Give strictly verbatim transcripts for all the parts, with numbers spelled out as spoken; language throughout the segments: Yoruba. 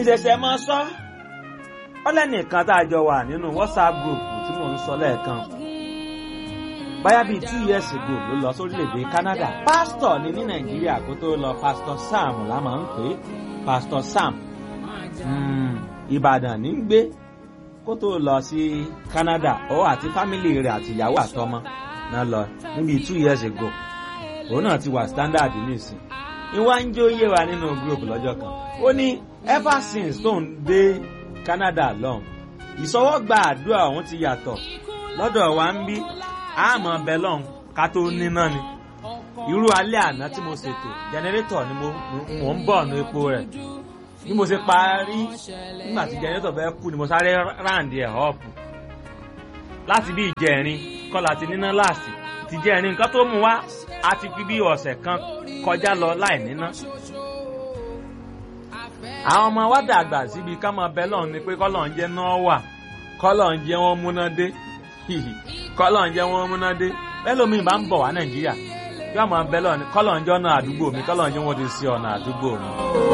ìṣẹ̀ṣẹ̀ mọ́ sọ ọlẹ́nìkan tá a jọ wà nínú WhatsApp group tí mò ń sọ lẹ́ẹ̀kan báyà bíi two years ago ló lọ sórílẹ̀-èdè Canada pásítọ̀ ni ní Nàìjíríà kó tó lọ Pastor Sam la máa ń pè é Pastor Sam Ìbàdàn ní ń gbé kó tó lọ sí Canada ó àti fámìlì rẹ̀ àti ìyàwó àtọmọ náà lọ níbi two years ago òun náà ti wà standard nísìn ìwà ń jó yé wa nínú group lọ́jọ́ kan ó ní ever since tó ń dé Canada lọ́hùn ìsọwọ́gba àdúrà òun ti yàtọ̀ lọ́dọ̀ wa ń bí àmọ́ bẹ́lọ́n ká tó níná ni irú alẹ́ àná tí mo ṣètò jẹnẹrétọ̀ ni mo mò ń bọ̀ nu epo rẹ̀ bí mo ṣe parí nígbà tí jẹnẹrétọ̀ bẹ́ẹ̀ kú ni mo sáré ráǹdì ẹ̀ ọ̀pù láti bí ìjẹrin kọ́lá ti níná láàsì ti jẹrin nǹkan tó mú wá a ti fi bí ọ̀sẹ̀ kan kọjá lọ láì níná. àwọn ọmọ wa dàgbà síbi ká máa bẹ́lọ́n ni pé kọ́lọ̀ ń jẹ́ náà wà kọ́lọ̀ ń jẹ́ wọ́n múná dé kọ́lọ̀ ń jẹ́ wọ́n múná dé bẹ́lómi bá ń bọ̀ wá Nàìjíríà yóò máa bẹ́lọ̀ ni kọ́lọ̀ ń jẹ́ ọ̀nà àdúgbò mi kọ́lọ̀ ń jẹ́ wọ́n ti sí ọ̀nà àdúgbò mi.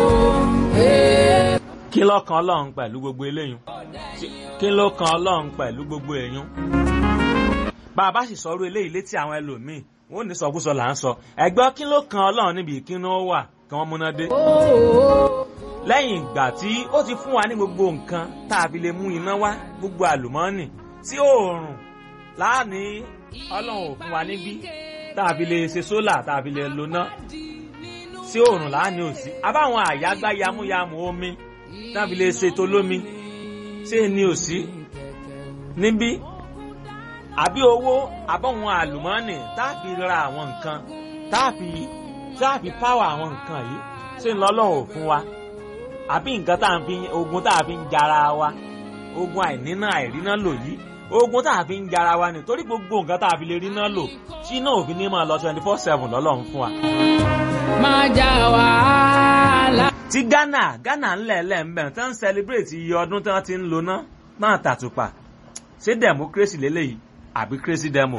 kí ló kan Ọlọ́run pẹ̀lú gbogbo eléyìn kí ló kan Ọlọ́run pẹ̀lú gbogbo èyún. bàbá sì sọ̀rọ̀ eléyìí létí àwọn ẹlòmíì wọn ò ní sọkúsọ là ń sọ ẹgbẹ́ kí ló kan Ọlọ́run níbi ìkíni ó wà kí wọ́n múná dé. lẹ́yìn ìgbà tí ó ti fún wa ní gbogbo nǹkan tá a fi lè mú iná wá gbogbo àlùmọ́ọ́nì tí oòrùn láàní Ọlọ́run ò fún wa níbí tá a fi lè ṣe sólà tá a fi lè lo ná tí oòrùn láàní ò sí abáwọn àyágbá yamuyamu omi tá a fi lè ṣètò lómi ṣé ni ò sí níbí àbí owó àbọ̀wọn àlùmọ́ọ́nì tá a fi ra àwọn nǹkan tá a fi tá a fi páwà àwọn nǹkan yìí ṣé ń lọ́lọ́run ò fún wa àbí nǹkan tá a fi ogun tá a fi ń jara wa ogun àìníná àìríná lò yìí ogun tá a fi ń jara wa nítorí gbogbo nǹkan tá a fi lè ríná lò tí náà òfin ní máa lọ twenty four seven lọ́lọ́run fún wa. máa jà wàhálà. ti Ghana Ghana ńlẹ̀ẹ́lẹ̀ ń bẹ̀rẹ̀ tí wọ́n ń celebrate iye ọdún tí wọ́n ti ń lo ná náà tàtùpà ṣé democracy lélẹ́yìí àbí crazy demo.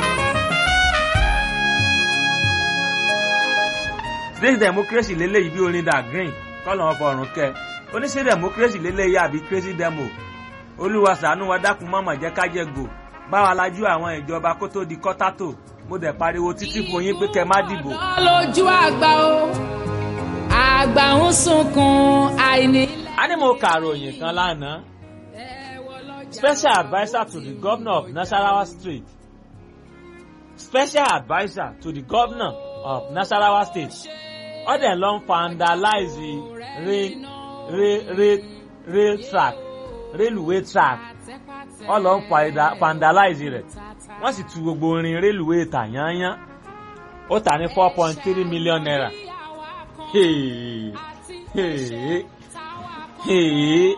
ṣé democracy lélẹ́yìí bí orin da green kọ́lọ̀ wọn fọrùn kẹ́ oníṣẹ́ democracy lélẹ́yìí àbí crazy demo. Olúwa ṣàánú wa dákun mọ́mọ́ jẹ́ ká jẹ gbò báwa lajú àwọn ìjọba kó tó di kọ́tátò mo dẹ̀ pariwo títí fún yín pé kẹ́ má dìbò. lójú àgbà o àgbà ń sunkún àìní. a ní mo kàròyìn kan lánàá special adviser to the governor of Nasarawa State special adviser to the governor of Nasarawa State ọ̀dẹ̀ ló ń vandalize rail rail rail rail track railway track ọlọ́ ń vandalize rẹ̀ wọ́n sì tu gbogbo orin railway tà yányán ó tà ní four point three million naira. Hey, hey, hey.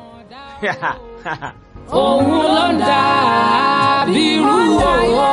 òun ló ń dà bírú owó.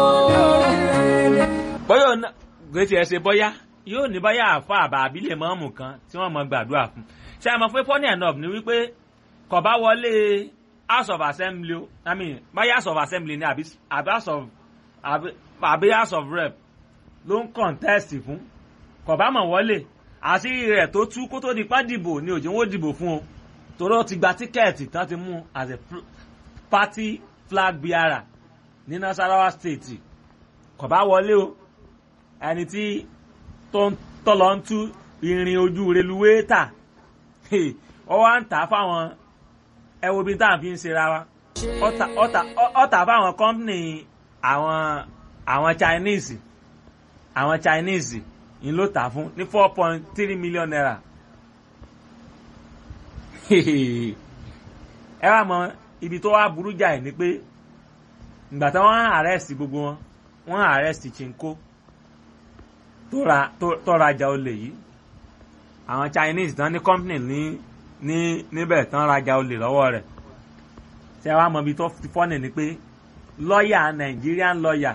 bóyá ọ̀nà gbèsè ẹ̀sẹ̀ bóyá yóò ní báyà àfa àbá àbílẹ̀ mọ́ọ̀mù kan tí wọ́n mọ gbàdúrà fún ṣé ẹ mọ̀ pé funny enough ni wípé kò bá wọlé house of assembly o i mean báyà house of assembly ni àbí àbí house of àbí àbí house of rep ló ń contest fún kò bá mọ̀ wọlé àṣírí rẹ̀ tó tú kó tó di pa dìbò ni òjò wọ́n dìbò fún o torí ó ti gba tíkẹ́ẹ̀tì tán ti mú as a party flag bearer ní Nasarawa state kò bá wọlé o ẹni tí tó ń tọ́lọ́ ń tú irin ojú reluwé tà ọ wá ń tà fáwọn ẹwo bí táà fi ń ṣe ra wa ọ̀tà fáwọn company àwọn àwọn Chinese àwọn Chinese ń ló tà fún ní four point three million naira. ẹ wá mọ ibi tó wá burú jáì ni pé ìgbà tí wọ́n arrest gbogbo wọn wọ́n arrest Chinko tó rajà olè yìí àwọn Chinese tán ní company ní ní níbẹ̀ tán rajà olè lọ́wọ́ rẹ̀ ṣé wàá mọ ibi tó fọ́nì ni pé lọ́ọ̀yà Nigerian lọ́ọ̀yà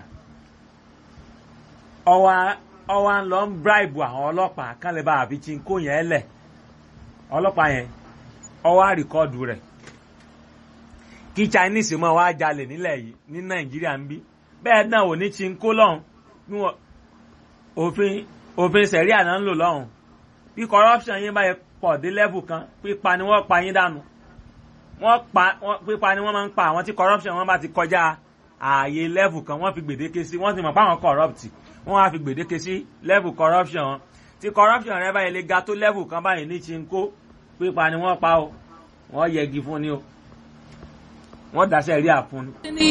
ọwọ́ ọwọ́ ń lọ ń bribe àwọn ọlọ́pàá kán lè bá àfi Chinko yẹn lẹ̀ ọlọ́pàá yẹn ọwọ́ àríkọ́dù rẹ̀ kí Chinese mọ̀ wá jalè nílẹ̀ yìí ní Nàìjíríà ń bí bẹ́ẹ̀ náà ò ní Chinko lọ́hùn òfin òfin sẹ̀ríà náà ń lò lọ́hùn bí corruption yín bá yẹ pọ̀ dé level kan pípa ni wọ́n pa yín dànù wọ́n pa pípa ni wọ́n máa ń pa àwọn tí corruption wọn bá ti kọjá ààyè level kan wọ́n fi gbèdéke sí wọ́n ti mọ̀ pé àwọn corrupt wọ́n á fi gbèdéke sí level corruption wọn tí corruption rẹ báyìí lè ga tó level kan báyìí ní chinko pípa ni wọ́n pa o wọ́n yẹgi fún ni o wọ́n dáṣẹ́ rí àfún ni.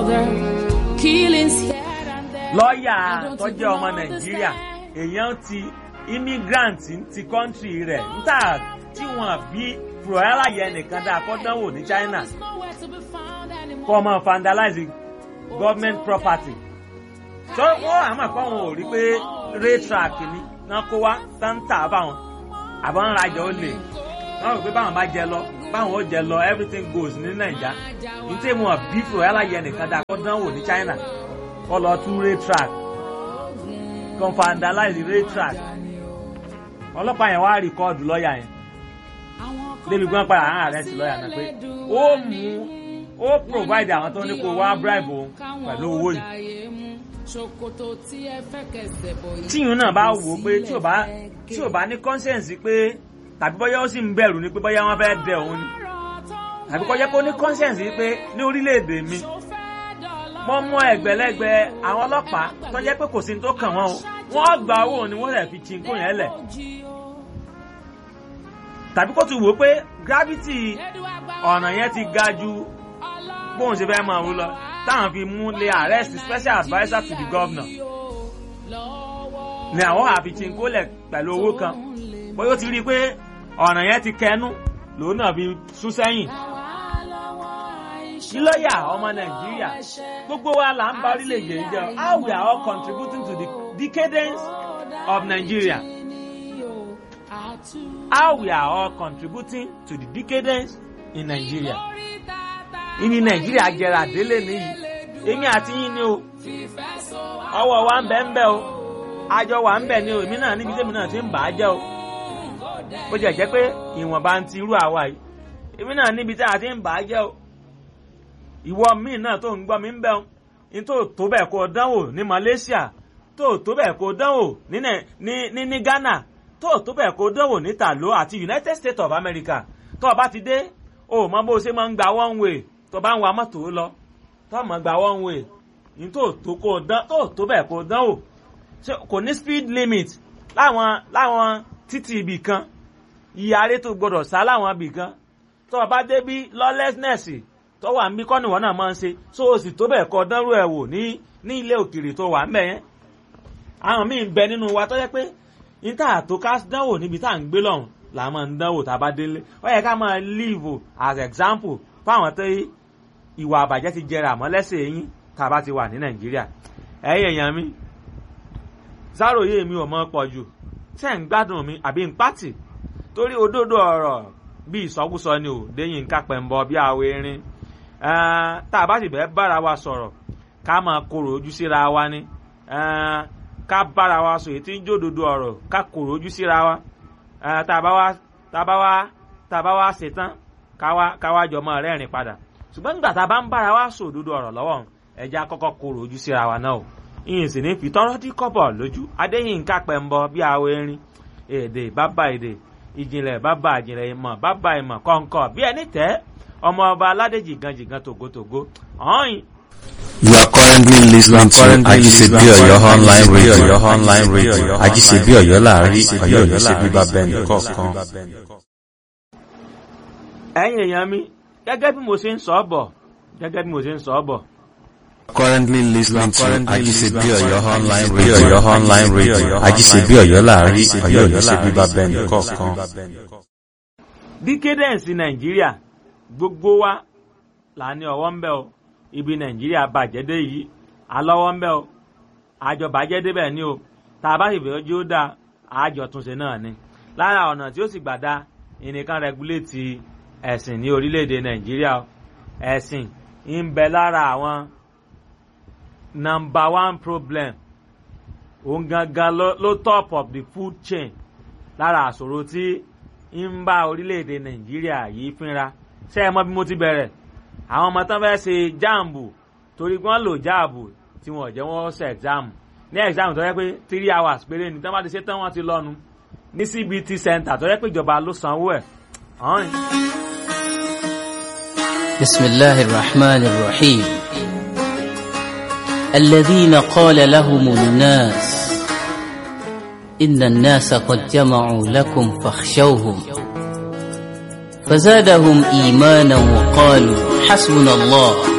lọ́ọ̀yà tó jẹ́ ọmọ nàìjíríà èèyàn ti immigrant ti country rẹ̀ níta tí wọ́n bí fúrọ́láyẹ nìkan dáa kọ́ dánwò ní China kọ́ ọmọ vandalize government property tó wọ́n àmọ́ kọ́ wọn ò rí pé rail track ni náà kó wá táǹtà báwọn àbọ̀ ń rajà ó lè wọ́n rò pé báwọn bá jẹ lọ báwọn ó jẹ lọ everything goes ní Naija ní tí mo bí fúrọ́láyẹ nìkan dáa kọ́ dánwò ní China kọ́ lọ tún rail track kọ́ vandalize rail track ọlọ́pàá yẹn wá rìkọ́ọ̀dù lọ́ọ̀yà yẹn débi gbọ́n padà àwọn àrẹ́sì lọ́ọ̀yà náà pé ó mú ó provide àwọn tó ní kó wá bribe òun pẹ̀lú owó yìí. tíyùn náà bá wò ó pé tí ò bá tí ò bá ní conscience pé tàbí bóyá ó sì ń bẹ̀rù ni pé bóyá wọ́n fẹ́ dẹ òun ni tàbí kó jẹ́ kó ní conscience pé ní orílẹ̀-èdè mi wọ́n mú ẹgbẹ̀lẹ́gbẹ̀ àwọn ọlọ́pàá tó jẹ́ pé kò sí ní tó kàn wọ́n o wọ́n gba owó ni wọ́n lè fi chinko yẹn lẹ̀ tàbí kó tún wò pé gravity ọ̀nà yẹn ti ga ju bóun ṣe fẹ́ máa wú lọ táwọn fi mú lé arrest special adviser to the governor ni àwọn àfi chinko lẹ̀ pẹ̀lú owó kan bóyá ó ti rí i pé ọ̀nà yẹn ti kẹnu lòun náà fi sún sẹ́yìn ní lọ́ọ̀yà ọmọ nàìjíríà gbogbo wa là ń bá orílẹ̀-èdè yìí jẹ́ how we are all contributing to the decadence of Nigeria how we are all contributing to the decadence in Nigeria ìní nàìjíríà jẹrà délé nìyí èmi àti yín ni o ọwọ́ wa ń bẹ ń bẹ o àjọ wa ń bẹ ni o èmi náà níbi tèmi náà ti ń bà á jẹ́ o bó jẹ́ jẹ́ pé ìwọ̀nba ń ti irú àwa yìí èmi náà níbi tí a ti ń bà á jẹ́ o ìwọ míì náà tó ń gbọ́ mi ń bẹ̀ ọ́ ní tó tó bẹ́ẹ̀ kó dánwò ní Malaysia tó tó bẹ́ẹ̀ kó dánwò ní ní ní Ghana tó tó bẹ́ẹ̀ kó dánwò ní Talo àti United States of America tó o bá ti dé o mọ bó o ṣe máa ń gba one way tó bá ń wa mọ́tò lọ tó máa gba one way ní tó tó kó dán tó tó bẹ́ẹ̀ kó dánwò kò ní speed limit láwọn láwọn títì ibì kan ìyáre tó gbọdọ̀ sá láwọn ibì kan tó o bá dé bí lawlessness tó wà ń bí kọ́ni wọn náà máa ń ṣe so o sì tó bẹ́ẹ̀ kọ́ dánrú ẹ̀ wò ní ní ilé òkèèrè tó wà ń bẹ̀ yẹn àwọn míì ń bẹ nínú wa tó yẹ pé níta tó ká dánwò níbi tá à ń gbé lọ́hùn là máa ń dánwò tá a bá délé ó yẹ ká máa live as example fáwọn tó ìwà àbàjẹ́ ti jẹrà mọ́ lẹ́sẹ̀ yín tá a bá ti wà ní Nàìjíríà ẹ̀yin èèyàn mi Záròyé mi ò mọ pọ̀ jù tẹ́ ń gbádùn mi àbí ń pàtì torí òdodo ọ̀rọ̀ bí ìsọkúsọ ni ò déyìn ká pẹ̀ ń bọ bí àwọ̀ erin tá a bá sì bẹ́ẹ̀ bára wa sọ̀rọ̀ ká máa korò ojú síra wa ni ká bára wa sọ èyí tí ń jódodo ọ̀rọ̀ ká korò ojú síra wa tá a bá wá tá a bá wá tá a bá wá ṣetán ká wá ká wá jọ mọ́ rẹ́rìn padà ṣùgbọ́n nígbà tá a bá ń bára wa sọ òdodo ọ̀rọ̀ lọ́wọ́ ẹja kọ́kọ́ korò ojú síra wa náà o ìyìn sì ní fi tọ́rọ́ dí kọ́bọ̀ lójú Adéyínká Pẹ̀mbọ bí àwọ̀ erin èdè bàbá èdè ìjìnlẹ̀ bàbá ìjìnlẹ̀ ìmọ̀ bàbá ìmọ̀ kọ̀ǹkọ̀ bí ẹni tẹ́ ọmọ ọba aládé jìgànjìgàn tògótògó ọ̀hìn. You are currently listening to Ajisebi Oyo online radio. online radio. Ajisebi Oyo láàrin Ọ̀yọ́ Ọ̀yọ́ ṣe bíbá bẹ́ẹ̀ kọ̀ọ̀kan. ẹ̀yin èèyàn mi gẹ́gẹ́ bí mo ṣe ń sọ ọ́ bọ̀ gẹ́gẹ́ bí mo ṣe ń sọ ọ́ bọ̀. Currently listening to Ajisebi Oyo online radio. online radio. Ajisebi Oyo láàrin Ọ̀yọ́ Ọ̀yọ́ ṣe bíbá bẹ́ẹ̀ kọ̀ọ̀kan. Decadence Nàìjíríà gbogbo wa là ní ọwọ́ ń bẹ o ibi Nàìjíríà bàjẹ́ dé yìí alọ́wọ́ ń bẹ o àjọ bàjẹ́ débẹ̀ ni o tá a bá sì fẹ́ ojú ó dáa àjọ túnṣe náà ni lára ọ̀nà tí ó sì gbà dá ìnìkan rẹguléètì ẹ̀sìn ní orílẹ̀-èdè Nàìjíríà ẹ̀sìn ń bẹ lára àwọn number one problem òun gangan ló, ló top of the food chain lára àṣòro tí ń bá orílẹ̀-èdè Nàìjíríà yìí fínra ṣé ẹ mọ̀ bí mo ti bẹ̀rẹ̀ àwọn ọmọ tán fẹ́ ṣe jáàmù torí wọ́n lò jáàbù tí wọ́n jẹ́ wọ́n ṣe ẹ̀gzáàmù ní ẹ̀gzáàmù tó yẹ pé three hours péré ni tán bá ti ṣe tán wọ́n ti lọ́nu ní C B T center tó yẹ pé ìjọba ló sanwó ẹ̀. bismillahir rahmanir rahim. الذين قال لهم الناس إن الناس قد جمعوا لكم فاخشوهم فزادهم إيمانا وقالوا حسبنا الله